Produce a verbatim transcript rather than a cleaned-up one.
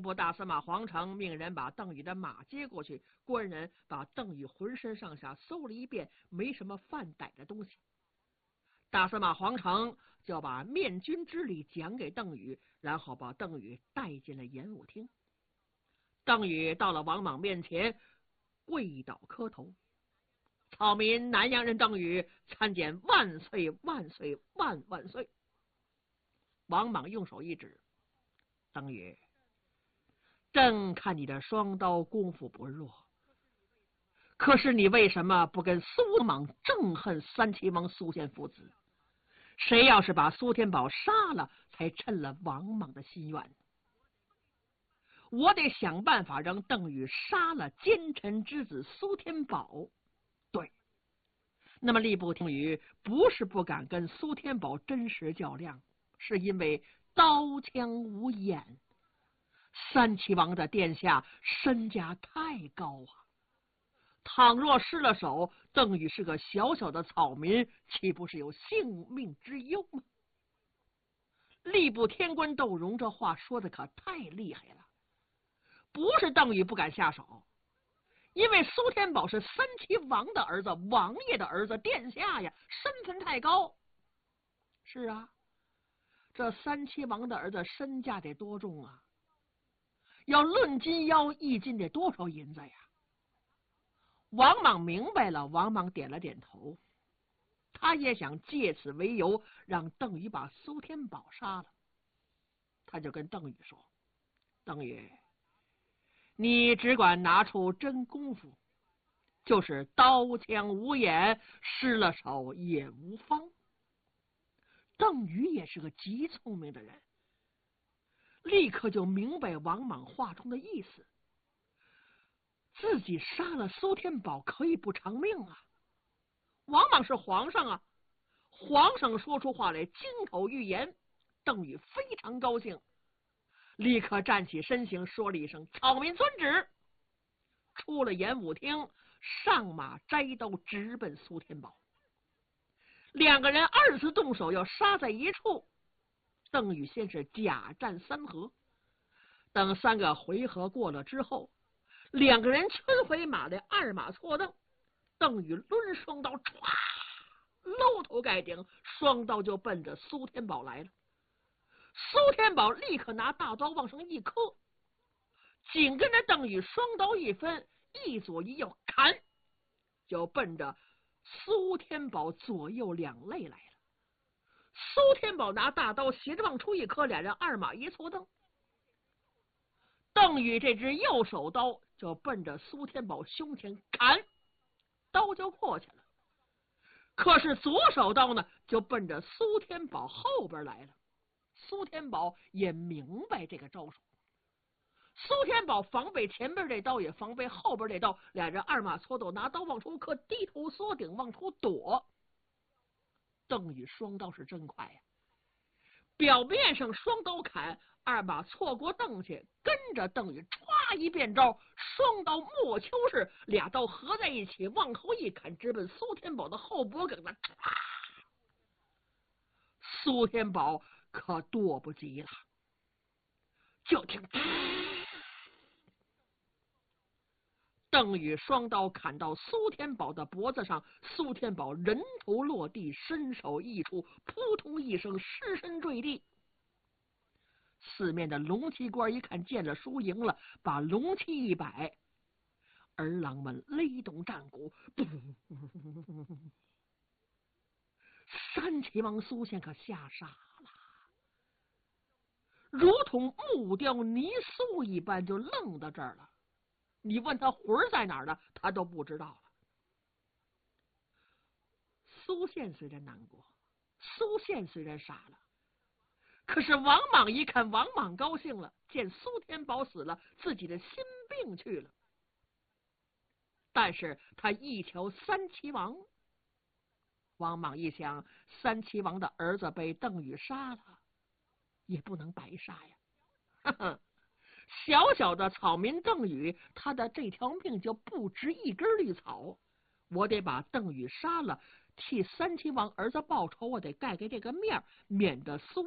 部大司马黄成命人把邓禹的马接过去，官人把邓禹浑身上下搜了一遍，没什么犯歹的东西。大司马黄成就把面君之礼讲给邓禹，然后把邓禹带进了演武厅。邓禹到了王莽面前，跪倒磕头。草民南阳人邓禹参见万岁万岁万万岁。王莽用手一指，邓禹，朕看你的双刀功夫不弱，可是你为什么不跟苏莽憎恨三齐王苏宪父子？谁要是把苏天宝杀了，才趁了王莽的心愿。我得想办法让邓禹杀了奸臣之子苏天宝。对，那么吏部廷尉不是不敢跟苏天宝真实较量，是因为刀枪无眼。三齐王的殿下身价太高啊，倘若失了手，邓禹是个小小的草民，岂不是有性命之忧吗？吏部天官窦融这话说的可太厉害了，不是邓禹不敢下手，因为苏天宝是三齐王的儿子，王爷的儿子，殿下呀，身份太高。是啊，这三齐王的儿子身价得多重啊？要论斤腰，一斤得多少银子呀？王莽明白了，王莽点了点头，他也想借此为由让邓禹把苏天宝杀了。他就跟邓禹说，邓禹，你只管拿出真功夫，就是刀枪无眼，失了手也无妨。邓禹也是个极聪明的人，立刻就明白王莽话中的意思，自己杀了苏天宝可以不偿命啊！王莽是皇上啊，皇上说出话来金口玉言，邓禹非常高兴，立刻站起身形，说了一声草民遵旨，出了演武厅，上马摘刀直奔苏天宝。两个人二次动手要杀在一处，邓禹先是假战三合，等三个回合过了之后，两个人圈回马来，二马错蹬，邓禹抡双刀，唰，搂头盖顶，双刀就奔着苏天宝来了。苏天宝立刻拿大刀往上一磕，紧跟着邓禹双刀一分，一左一右砍，就奔着苏天宝左右两肋来了。苏天宝拿大刀斜着往出一磕，俩人二马一错蹬，邓禹这只右手刀就奔着苏天宝胸前砍，刀就过去了。可是左手刀呢，就奔着苏天宝后边来了。苏天宝也明白这个招数，苏天宝防备前边这刀，也防备后边这刀，俩人二马错斗，拿刀往出磕，低头缩顶往出躲。邓禹双刀是真快呀，表面上双刀砍，二马错过邓去，跟着邓禹歘一变招，双刀莫丘式，俩刀合在一起，往后一砍，直奔苏天宝的后脖梗子。苏天宝可躲不及了，就听邓禹双刀砍到苏天宝的脖子上，苏天宝人头落地，身首异处，扑通一声失身坠地。四面的龙旗官一看见了输赢了，把龙旗一摆，儿郎们勒动战鼓，三齐王苏宪可吓傻了，如同木雕泥塑一般，就愣到这儿了。你问他魂在哪儿呢，他都不知道了。苏宪虽然难过，苏宪虽然傻了，可是王莽一看，王莽高兴了，见苏天宝死了，自己的心病去了。但是他一瞧三齐王，王莽一想，三齐王的儿子被邓禹杀了，也不能白杀呀。呵呵，小小的草民邓禹，他的这条命就不值一根绿草，我得把邓禹杀了，替三齐王儿子报仇，我得盖盖这个面，免得苏